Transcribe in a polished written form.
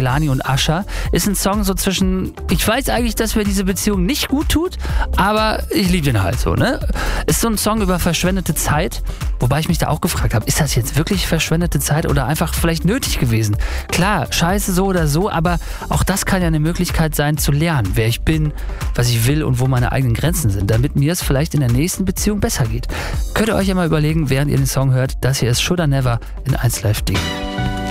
Kehlani und Usher. Ist ein Song so zwischen, ich weiß eigentlich, dass mir diese Beziehung nicht gut tut, aber ich liebe den halt so, ne? Ist so ein Song über verschwendete Zeit, wobei ich mich da auch gefragt habe, ist das jetzt wirklich verschwendete Zeit oder einfach vielleicht nötig gewesen? Klar, scheiße so oder so, aber auch das kann ja eine Möglichkeit sein zu lernen, wer ich bin, was ich will und wo meine eigenen Grenzen sind, damit mir es vielleicht in der nächsten Beziehung besser geht. Könnt ihr euch ja mal überlegen, während ihr den Song hört, das hier ist Shoulda Never in 1Live Ding.